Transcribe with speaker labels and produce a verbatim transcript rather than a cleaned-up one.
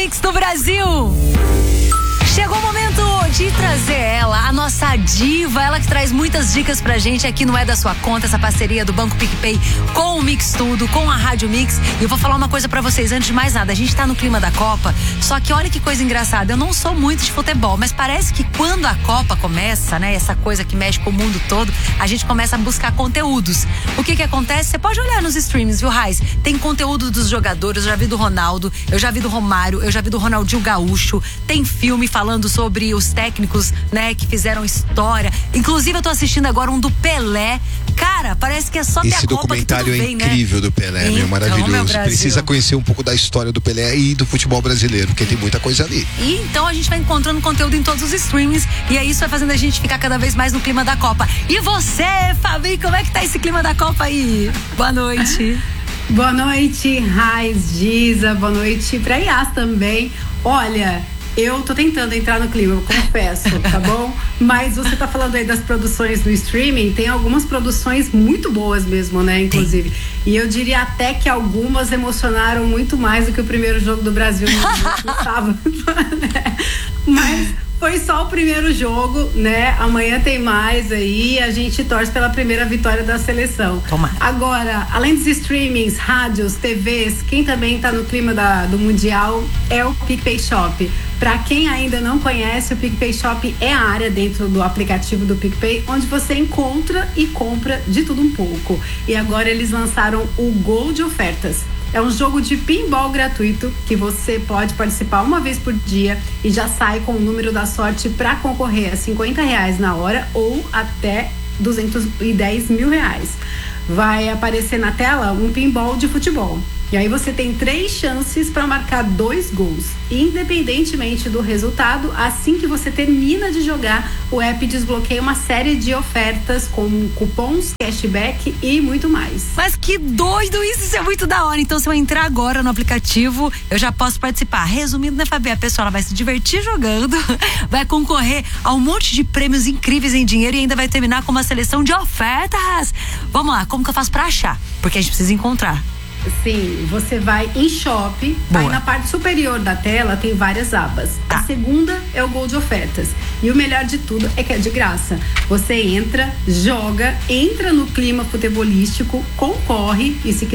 Speaker 1: Mix do Brasil. Chegou o momento de trazer ela, a nossa diva, ela que traz muitas dicas pra gente aqui no É da Sua Conta, essa parceria do Banco PicPay com o Mix Tudo, com a Rádio Mix. E eu vou falar uma coisa pra vocês, antes de mais nada, a gente tá no clima da Copa, só que olha que coisa engraçada, eu não sou muito de futebol, mas parece que quando a Copa começa, né, essa coisa que mexe com o mundo todo, a gente começa a buscar conteúdos. O que que acontece? Você pode olhar nos streams, viu, Raiz? Tem conteúdo dos jogadores, eu já vi do Ronaldo, eu já vi do Romário, eu já vi do Ronaldinho Gaúcho, tem filme falando falando sobre os técnicos, né, que fizeram história. Inclusive eu tô assistindo agora um do Pelé. Cara, parece que é só ter
Speaker 2: Esse
Speaker 1: a Copa que tudo
Speaker 2: documentário
Speaker 1: bem,
Speaker 2: é incrível, né? Do Pelé, então, meu, maravilhoso.
Speaker 1: Meu
Speaker 2: Precisa conhecer um pouco da história do Pelé e do futebol brasileiro, porque tem muita coisa ali.
Speaker 1: E então a gente vai encontrando conteúdo em todos os streamings e aí isso vai fazendo a gente ficar cada vez mais no clima da Copa. E você, Fabi, como é que tá esse clima da Copa aí? Boa noite.
Speaker 3: Boa noite, Raiz, Giza, boa noite pra Yas também. Olha, eu tô tentando entrar no clima, eu confesso, tá bom? Mas você tá falando aí das produções no streaming, tem algumas produções muito boas mesmo, né, inclusive. E eu diria até que algumas emocionaram muito mais do que o primeiro jogo do Brasil no sábado. Mas foi só o primeiro jogo, né? Amanhã tem mais aí, a gente torce pela primeira vitória da seleção.
Speaker 1: Toma.
Speaker 3: Agora, além dos streamings, rádios, T Vs, quem também tá no clima da, do Mundial é o PicPay Shop. Para quem ainda não conhece, o PicPay Shop é a área dentro do aplicativo do PicPay onde você encontra e compra de tudo um pouco. E agora eles lançaram o Gol de Ofertas. É um jogo de pinball gratuito que você pode participar uma vez por dia e já sai com o número da sorte para concorrer a cinquenta reais na hora ou até duzentos e dez mil reais. Vai aparecer na tela um pinball de futebol. E aí você tem três chances para marcar dois gols. Independentemente do resultado, assim que você termina de jogar, o app desbloqueia uma série de ofertas com cupons, cashback e muito mais.
Speaker 1: Mas que doido isso, isso é muito da hora. Então se eu entrar agora no aplicativo, eu já posso participar. Resumindo, né, Fabi? A pessoa ela vai se divertir jogando, vai concorrer a um monte de prêmios incríveis em dinheiro e ainda vai terminar com uma seleção de ofertas. Vamos lá, como que eu faço para achar? Porque a gente precisa encontrar.
Speaker 3: Sim, você vai em Shop, aí na parte superior da tela tem várias abas. Tá. A segunda é o Gol de Ofertas. E o melhor de tudo é que é de graça. Você entra, joga, entra no clima futebolístico, concorre e se